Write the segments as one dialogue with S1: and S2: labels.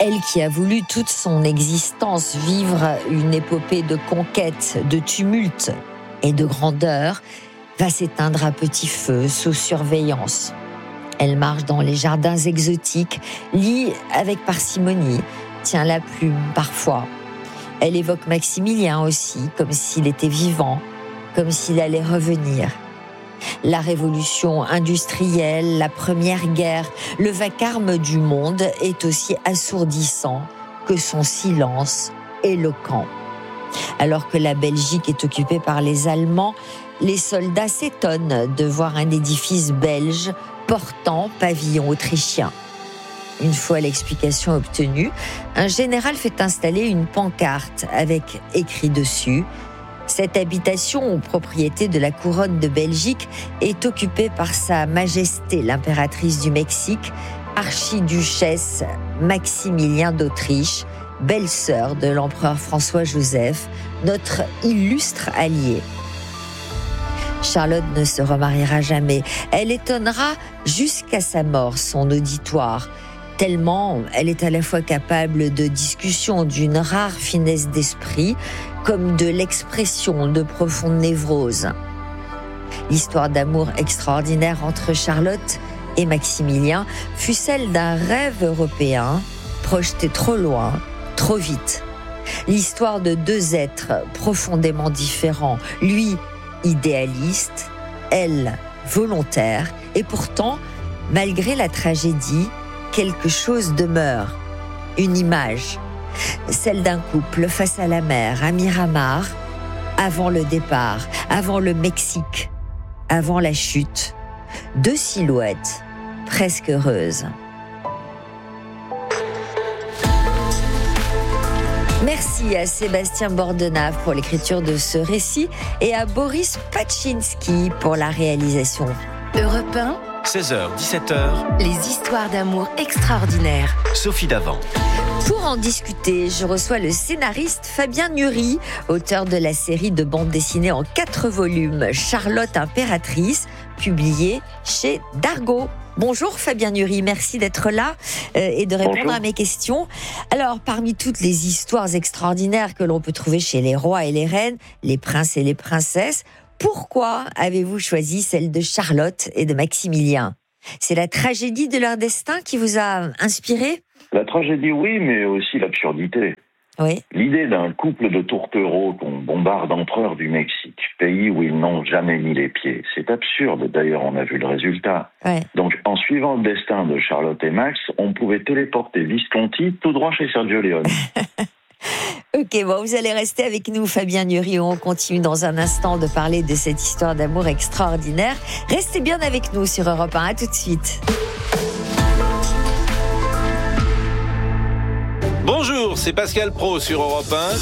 S1: Elle qui a voulu toute son existence vivre une épopée de conquête, de tumulte et de grandeur, va s'éteindre à petit feu, sous surveillance. Elle marche dans les jardins exotiques, lit avec parcimonie, tient la plume parfois. Elle évoque Maximilien aussi, comme s'il était vivant, comme s'il allait revenir. La révolution industrielle, la première guerre, le vacarme du monde est aussi assourdissant que son silence éloquent. Alors que la Belgique est occupée par les Allemands, les soldats s'étonnent de voir un édifice belge portant pavillon autrichien. Une fois l'explication obtenue, un général fait installer une pancarte avec écrit dessus: cette habitation, propriété de la couronne de Belgique, est occupée par Sa Majesté l'impératrice du Mexique, archiduchesse Maximilien d'Autriche, belle-sœur de l'empereur François-Joseph, notre illustre allié. Charlotte ne se remariera jamais. Elle étonnera jusqu'à sa mort son auditoire, tellement elle est à la fois capable de discussion d'une rare finesse d'esprit, comme de l'expression de profondes névroses. L'histoire d'amour extraordinaire entre Charlotte et Maximilien fut celle d'un rêve européen projeté trop loin, trop vite. L'histoire de deux êtres profondément différents, lui idéaliste, elle volontaire, et pourtant, malgré la tragédie, quelque chose demeure, une image, celle d'un couple face à la mer, à Miramar, avant le départ, avant le Mexique, avant la chute, deux silhouettes presque heureuses. Merci à Sébastien Bordenave pour l'écriture de ce récit et à Boris Paczynski pour la réalisation.
S2: Europe 1,
S3: 16h, 17h,
S2: les histoires d'amour extraordinaires.
S3: Sophie Davant.
S1: Pour en discuter, je reçois le scénariste Fabien Nury, auteur de la série de bande dessinée en 4 volumes Charlotte Impératrice, publiée chez Dargaud. Bonjour Fabien Nury, merci d'être là et de répondre à mes questions. Alors, parmi toutes les histoires extraordinaires que l'on peut trouver chez les rois et les reines, les princes et les princesses, pourquoi avez-vous choisi celle de Charlotte et de Maximilien ? C'est la tragédie de leur destin qui vous a inspiré ?
S4: La tragédie, oui, mais aussi l'absurdité.
S1: Oui.
S4: L'idée d'un couple de tourtereaux qu'on bombarde empereur du Mexique, pays où ils n'ont jamais mis les pieds. C'est absurde, d'ailleurs, on a vu le résultat.
S1: Ouais.
S4: Donc, en suivant le destin de Charlotte et Max, on pouvait téléporter Visconti tout droit chez Sergio Leone.
S1: Ok, bon, vous allez rester avec nous, Fabien Nury. On continue dans un instant de parler de cette histoire d'amour extraordinaire. Restez bien avec nous sur Europe 1. À tout de suite.
S3: Bonjour, c'est Pascal Praud sur Europe 1.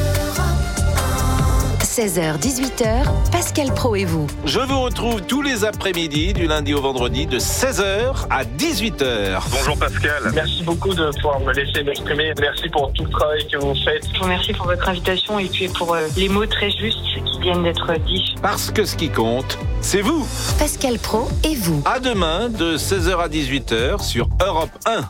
S2: 16h, 18h, Pascal Praud et vous.
S3: Je vous retrouve tous les après-midi, du lundi au vendredi, de 16h à 18h.
S5: Bonjour Pascal. Merci beaucoup de pouvoir me laisser m'exprimer. Merci pour tout le travail que vous faites.
S6: Je vous remercie pour votre invitation et puis pour les mots très justes qui viennent d'être dits.
S3: Parce que ce qui compte, c'est vous.
S2: Pascal Praud et vous.
S3: À demain, de 16h à 18h sur Europe 1.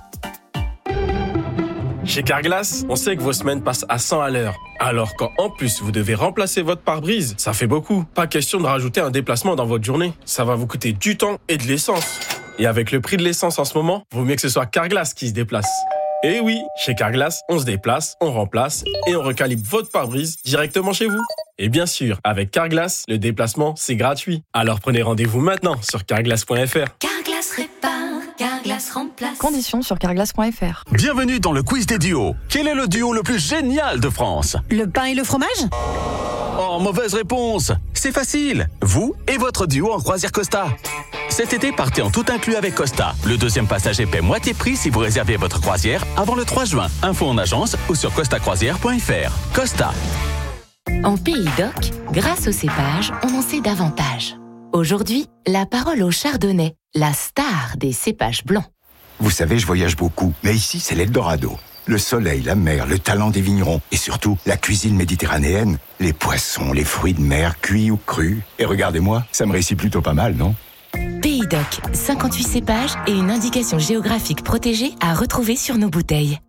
S7: Chez Carglass, on sait que vos semaines passent à 100 à l'heure. Alors quand en plus vous devez remplacer votre pare-brise, ça fait beaucoup. Pas question de rajouter un déplacement dans votre journée. Ça va vous coûter du temps et de l'essence. Et avec le prix de l'essence en ce moment, vaut mieux que ce soit Carglass qui se déplace. Et oui, chez Carglass, on se déplace, on remplace et on recalibre votre pare-brise directement chez vous. Et bien sûr, avec Carglass, le déplacement, c'est gratuit. Alors prenez rendez-vous maintenant sur carglass.fr.
S2: Carglass répare, Carglass remplace.
S8: Conditions sur carglass.fr.
S9: Bienvenue dans le quiz des duos. Quel est le duo le plus génial de France ?
S8: Le pain et le fromage ?
S9: Oh, mauvaise réponse. C'est facile. Vous et votre duo en croisière Costa. Cet été, partez en tout inclus avec Costa. Le deuxième passager paie moitié prix si vous réservez votre croisière avant le 3 juin. Info en agence ou sur costacroisière.fr. Costa.
S2: En Pays d'Oc, grâce au cépage, on en sait davantage. Aujourd'hui, la parole au chardonnay, la star des cépages blancs.
S10: Vous savez, je voyage beaucoup, mais ici, c'est l'Eldorado. Le soleil, la mer, le talent des vignerons et surtout la cuisine méditerranéenne, les poissons, les fruits de mer, cuits ou crus. Et regardez-moi, ça me réussit plutôt pas mal, non ?
S2: Pays d'Oc, 58 cépages et une indication géographique protégée à retrouver sur nos bouteilles.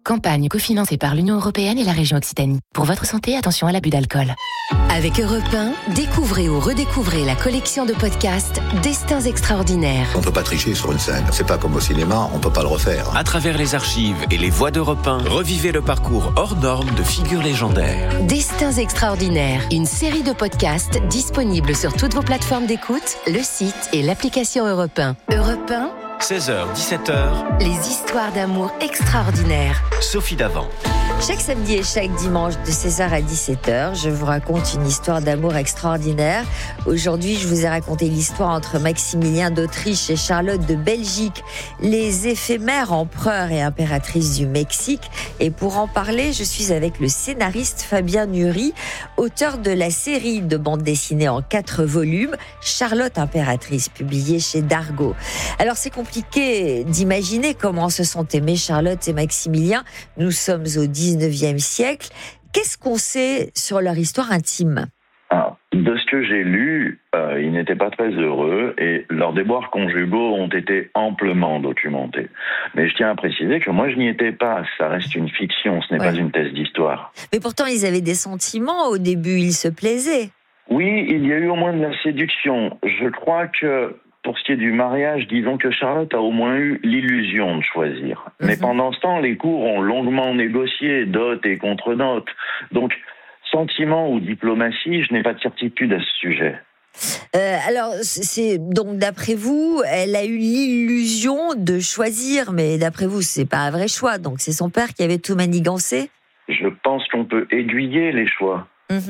S2: Campagne cofinancée par l'Union européenne et la région Occitanie. Pour votre santé, attention à l'abus d'alcool.
S11: Avec Europe 1, découvrez ou redécouvrez la collection de podcasts Destins extraordinaires.
S12: On peut pas tricher sur une scène. C'est pas comme au cinéma, on peut pas le refaire.
S13: À travers les archives et les voix d'Europe 1, revivez le parcours hors norme de figures légendaires.
S11: Destins extraordinaires, une série de podcasts disponibles sur toutes vos plateformes d'écoute, le site et l'application Europe 1. Europe 1,
S13: 16h, 17h,
S11: les histoires d'amour extraordinaires.
S13: Sophie Davant.
S1: Chaque samedi et chaque dimanche de 16h à 17h, je vous raconte une histoire d'amour extraordinaire. Aujourd'hui, je vous ai raconté l'histoire entre Maximilien d'Autriche et Charlotte de Belgique, les éphémères empereurs et impératrices du Mexique. Et pour en parler, je suis avec le scénariste Fabien Nury, auteur de la série de bande dessinée en 4 volumes, Charlotte impératrice, publiée chez Dargaud. Alors, c'est compliqué d'imaginer comment se sont aimés Charlotte et Maximilien. Nous sommes au 19e siècle. Qu'est-ce qu'on sait sur leur histoire intime ?
S4: De ce que j'ai lu, ils n'étaient pas très heureux et leurs déboires conjugaux ont été amplement documentés. Mais je tiens à préciser que moi je n'y étais pas, ça reste une fiction, ce n'est pas une thèse d'histoire.
S1: Mais pourtant ils avaient des sentiments au début, ils se plaisaient.
S4: Oui, il y a eu au moins de la séduction. Je crois que pour ce qui est du mariage, disons que Charlotte a au moins eu l'illusion de choisir. Mais pendant ce temps, les cours ont longuement négocié, dot et contre-dot. Donc, sentiment ou diplomatie, je n'ai pas de certitude à ce sujet.
S1: Alors, c'est donc d'après vous, elle a eu l'illusion de choisir, mais d'après vous, c'est pas un vrai choix. Donc, c'est son père qui avait tout manigancé ?
S4: Je pense qu'on peut aiguiller les choix.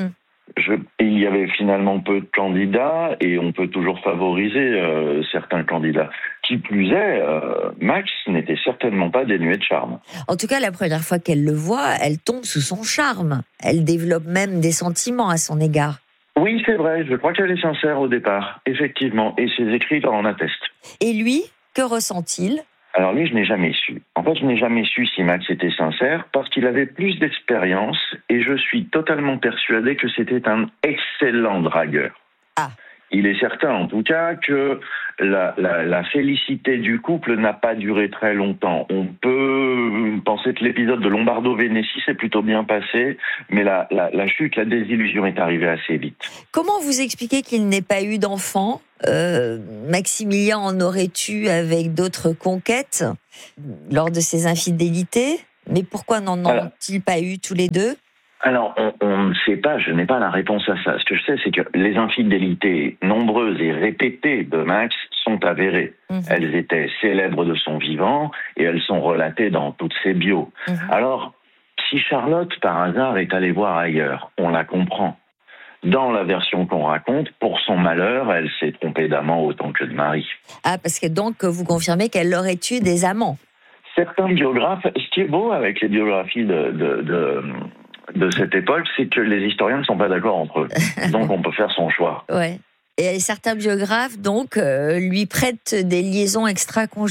S4: Il y avait finalement peu de candidats et on peut toujours favoriser certains candidats. Qui plus est, Max n'était certainement pas dénué de charme.
S1: En tout cas, la première fois qu'elle le voit, elle tombe sous son charme. Elle développe même des sentiments à son égard.
S4: Oui, c'est vrai, je crois qu'elle est sincère au départ, effectivement, et ses écrits en attestent.
S1: Et lui, que ressent-il ?
S4: Alors lui, je n'ai jamais su. En fait, je n'ai jamais su si Max était sincère parce qu'il avait plus d'expérience et je suis totalement persuadé que c'était un excellent dragueur. Il est certain, en tout cas, que la félicité du couple n'a pas duré très longtemps. On peut penser que l'épisode de Lombardo-Vénétie s'est plutôt bien passé, mais la chute, la désillusion est arrivée assez vite.
S1: Comment vous expliquez qu'il n'ait pas eu d'enfant ? Maximilien en aurait eu avec d'autres conquêtes lors de ses infidélités, mais pourquoi n'en ont-ils pas eu tous les deux ?
S4: Alors, on ne sait pas, je n'ai pas la réponse à ça. Ce que je sais, c'est que les infidélités nombreuses et répétées de Max sont avérées. Elles étaient célèbres de son vivant et elles sont relatées dans toutes ses bios. Alors, si Charlotte, par hasard, est allée voir ailleurs, on la comprend. Dans la version qu'on raconte, pour son malheur, elle s'est trompée d'amant autant que de mari.
S1: Ah, parce que donc, vous confirmez qu'elle aurait eu des amants.
S4: Certains biographes, ce qui est beau avec les biographies de cette époque, c'est que les historiens ne sont pas d'accord entre eux. Donc on peut faire son choix.
S1: Ouais. Et certains biographes, donc, lui prêtent des liaisons extra-conjugales ?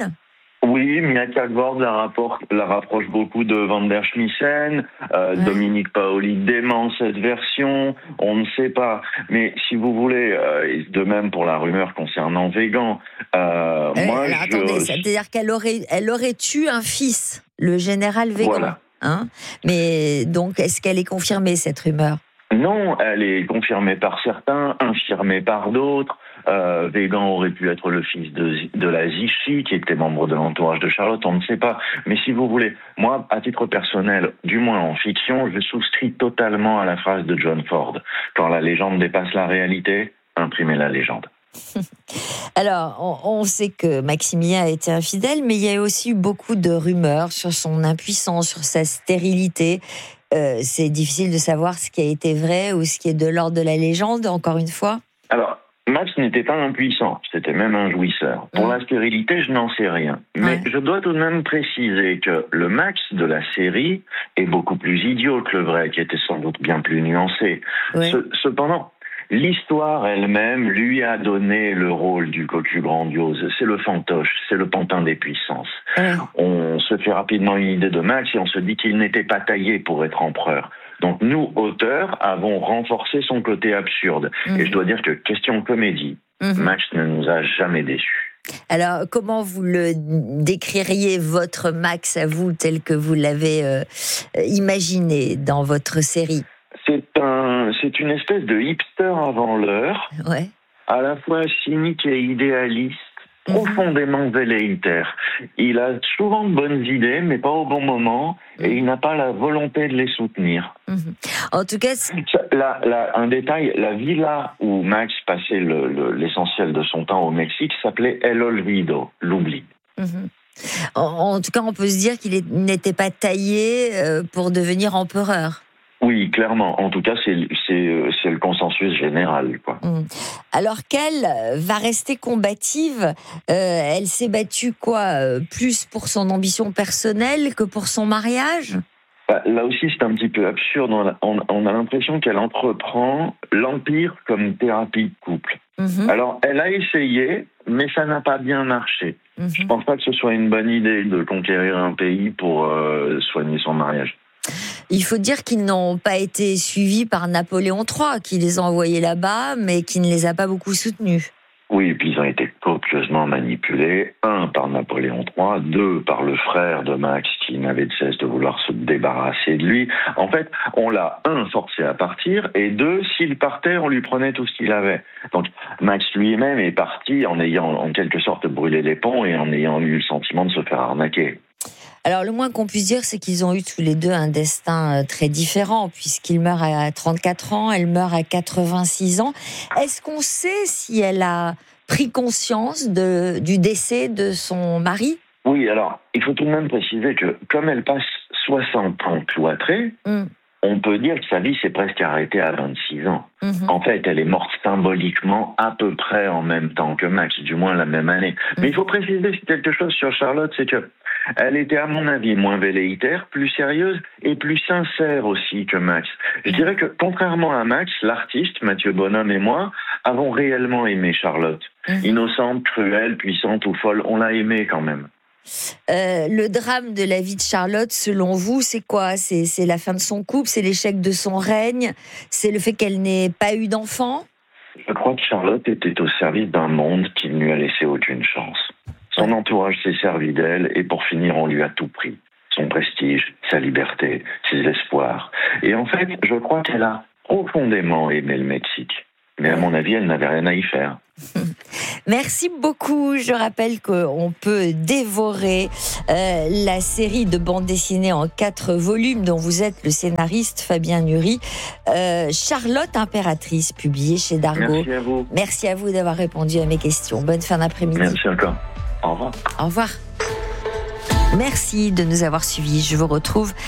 S4: Oui, Mia Kalvord la rapproche beaucoup de Van der Schmissen, Dominique Paoli dément cette version, on ne sait pas. Mais si vous voulez, de même pour la rumeur concernant Végan,
S1: attendez, c'est-à-dire qu'elle aurait eu un fils, le général Végan.
S4: Voilà.
S1: Mais donc, est-ce qu'elle est confirmée, cette rumeur ?
S4: Non, elle est confirmée par certains, infirmée par d'autres. Végan aurait pu être le fils de la Zichy, qui était membre de l'entourage de Charlotte, on ne sait pas. Mais si vous voulez, moi, à titre personnel, du moins en fiction, je souscris totalement à la phrase de John Ford. Quand la légende dépasse la réalité, imprimez la légende.
S1: Alors, on sait que Maximilien a été infidèle, mais il y a aussi eu beaucoup de rumeurs sur son impuissance, sur sa stérilité. C'est difficile de savoir ce qui a été vrai ou ce qui est de l'ordre de la légende, encore une fois.
S4: Alors, Max n'était pas impuissant, c'était même un jouisseur. Pour la stérilité, je n'en sais rien. Mais je dois tout de même préciser que le Max de la série est beaucoup plus idiot que le vrai, qui était sans doute bien plus nuancé. Cependant, l'histoire elle-même lui a donné le rôle du cocu grandiose. C'est le fantoche, c'est le pantin des puissances. On se fait rapidement une idée de Max et on se dit qu'il n'était pas taillé pour être empereur. Donc nous, auteurs, avons renforcé son côté absurde. Et je dois dire que, question comédie, Max ne nous a jamais déçus.
S1: Alors, comment vous le décririez, votre Max à vous, tel que vous l'avez imaginé dans votre série?
S4: C'est une espèce de hipster avant l'heure,
S1: ouais.
S4: À la fois cynique et idéaliste, profondément velléitaire. Il a souvent de bonnes idées, mais pas au bon moment, et il n'a pas la volonté de les soutenir.
S1: En tout cas,
S4: un détail, la villa où Max passait l'essentiel de son temps au Mexique s'appelait El Olvido, l'oubli.
S1: En tout cas, on peut se dire qu'il n'était pas taillé pour devenir empereur.
S4: Oui, clairement. En tout cas, c'est le consensus général, quoi.
S1: Alors qu'elle va rester combative, elle s'est battue plus pour son ambition personnelle que pour son mariage?
S4: Là aussi, c'est un petit peu absurde. On a l'impression qu'elle entreprend l'empire comme thérapie de couple. Alors, elle a essayé, mais ça n'a pas bien marché. Je pense pas que ce soit une bonne idée de conquérir un pays pour soigner son mariage.
S1: Il faut dire qu'ils n'ont pas été suivis par Napoléon III, qui les a envoyés là-bas, mais qui ne les a pas beaucoup soutenus.
S4: Oui, et puis ils ont été copieusement manipulés, 1 par Napoléon III, 2 par le frère de Max, qui n'avait de cesse de vouloir se débarrasser de lui. En fait, on l'a, 1, forcé à partir, et 2, s'il partait, on lui prenait tout ce qu'il avait. Donc Max lui-même est parti en ayant en quelque sorte brûlé les ponts et en ayant eu le sentiment de se faire arnaquer.
S1: Alors, le moins qu'on puisse dire, c'est qu'ils ont eu tous les deux un destin très différent, puisqu'il meurt à 34 ans, elle meurt à 86 ans. Est-ce qu'on sait si elle a pris conscience du décès de son mari?
S4: Oui, alors, il faut tout de même préciser que, comme elle passe 60 ans cloîtrée, on peut dire que sa vie s'est presque arrêtée à 26 ans. En fait, elle est morte symboliquement à peu près en même temps que Max, du moins la même année. Mais il faut préciser quelque chose sur Charlotte, c'est que elle était, à mon avis, moins velléitaire, plus sérieuse et plus sincère aussi que Max. Je dirais que, contrairement à Max, l'artiste, Mathieu Bonhomme et moi, avons réellement aimé Charlotte. Innocente, cruelle, puissante ou folle, on l'a aimée quand même.
S1: Le drame de la vie de Charlotte, selon vous, c'est quoi? C'est la fin de son couple, c'est l'échec de son règne, c'est le fait qu'elle n'ait pas eu d'enfant?
S4: Je crois que Charlotte était au service d'un monde qui ne lui a laissé aucune chance. Son entourage s'est servi d'elle et pour finir, on lui a tout pris. Son prestige, sa liberté, ses espoirs. Et en fait, je crois qu'elle a profondément aimé le Mexique. Mais à mon avis, elle n'avait rien à y faire.
S1: Merci beaucoup. Je rappelle qu'on peut dévorer la série de bande dessinée en 4 volumes dont vous êtes le scénariste Fabien Nury. Charlotte Impératrice, publiée chez Dargaud.
S4: Merci à vous.
S1: Merci à vous d'avoir répondu à mes questions. Bonne fin d'après-midi.
S4: Merci encore. Au revoir.
S1: Au revoir. Merci de nous avoir suivis. Je vous retrouve